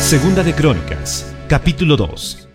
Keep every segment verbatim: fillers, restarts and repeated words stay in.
Segunda de Crónicas, capítulo dos.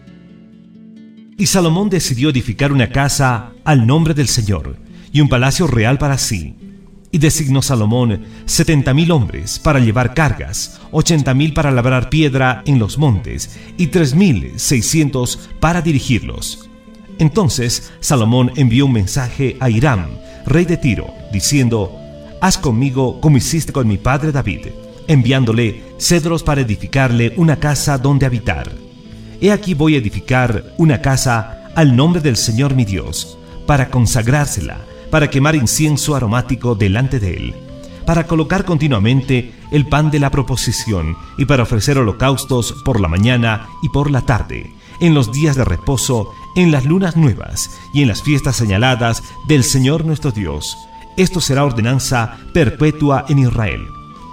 Y Salomón decidió edificar una casa al nombre del Señor y un palacio real para sí. Y designó Salomón setenta mil hombres para llevar cargas, ochenta mil para labrar piedra en los montes y tres mil seiscientos para dirigirlos. Entonces Salomón envió un mensaje a Hiram, rey de Tiro, diciendo: «Haz conmigo como hiciste con mi padre David», enviándole cedros para edificarle una casa donde habitar. He aquí voy a edificar una casa al nombre del Señor mi Dios, para consagrársela, para quemar incienso aromático delante de él, para colocar continuamente el pan de la proposición y para ofrecer holocaustos por la mañana y por la tarde, en los días de reposo, en las lunas nuevas y en las fiestas señaladas del Señor nuestro Dios. Esto será ordenanza perpetua en Israel.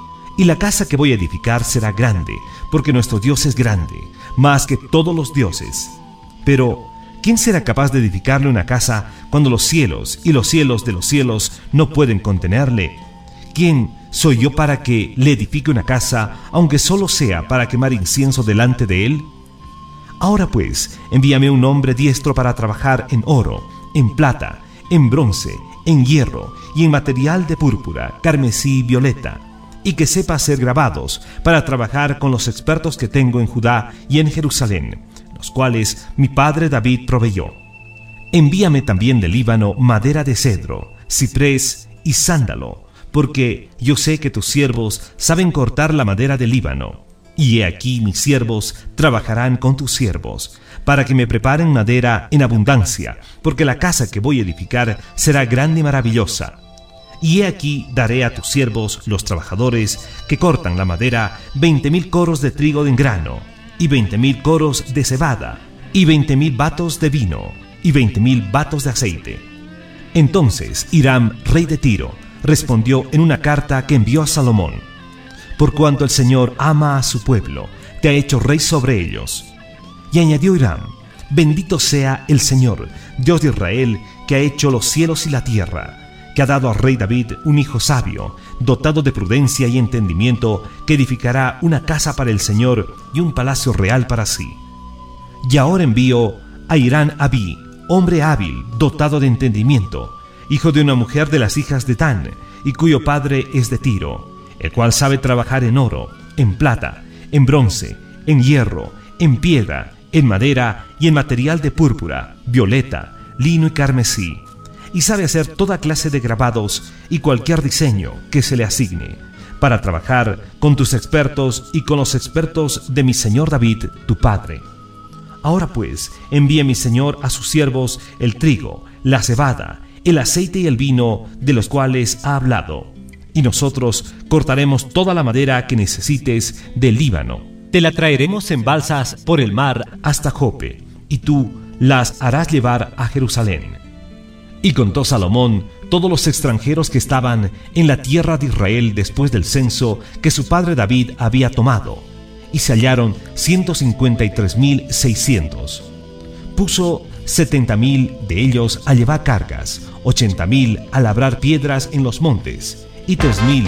Y la casa que voy a edificar será grande, porque nuestro Dios es grande, más que todos los dioses. Pero ¿quién será capaz de edificarle una casa cuando los cielos y los cielos de los cielos no pueden contenerle? ¿Quién soy yo para que le edifique una casa, aunque solo sea para quemar incienso delante de él? Ahora pues, envíame un hombre diestro para trabajar en oro, en plata, en bronce, en hierro y en material de púrpura, carmesí y violeta, y que sepa hacer grabados para trabajar con los expertos que tengo en Judá y en Jerusalén, los cuales mi padre David proveyó. Envíame también del Líbano madera de cedro, ciprés y sándalo, porque yo sé que tus siervos saben cortar la madera del Líbano. Y he aquí mis siervos trabajarán con tus siervos, para que me preparen madera en abundancia, porque la casa que voy a edificar será grande y maravillosa. Y he aquí daré a tus siervos, los trabajadores que cortan la madera, veinte mil coros de trigo en grano, y veinte mil coros de cebada, y veinte mil batos de vino, y veinte mil batos de aceite. Entonces Hiram, rey de Tiro, respondió en una carta que envió a Salomón: «Por cuanto el Señor ama a su pueblo, te ha hecho rey sobre ellos». Y añadió Hiram: «Bendito sea el Señor, Dios de Israel, que ha hecho los cielos y la tierra, que ha dado al rey David un hijo sabio, dotado de prudencia y entendimiento, que edificará una casa para el Señor y un palacio real para sí. Y ahora envío a Hirán Abí, hombre hábil, dotado de entendimiento, hijo de una mujer de las hijas de Dan, y cuyo padre es de Tiro, el cual sabe trabajar en oro, en plata, en bronce, en hierro, en piedra, en madera y en material de púrpura, violeta, lino y carmesí, y sabe hacer toda clase de grabados y cualquier diseño que se le asigne, para trabajar con tus expertos y con los expertos de mi señor David, tu padre. Ahora pues, envíe mi señor a sus siervos el trigo, la cebada, el aceite y el vino de los cuales ha hablado, y nosotros cortaremos toda la madera que necesites del Líbano. Te la traeremos en balsas por el mar hasta Jope, y tú las harás llevar a Jerusalén». Y contó Salomón todos los extranjeros que estaban en la tierra de Israel después del censo que su padre David había tomado, y se hallaron ciento cincuenta y tres mil seiscientos. Puso setenta mil de ellos a llevar cargas, ochenta mil a labrar piedras en los montes, y tres mil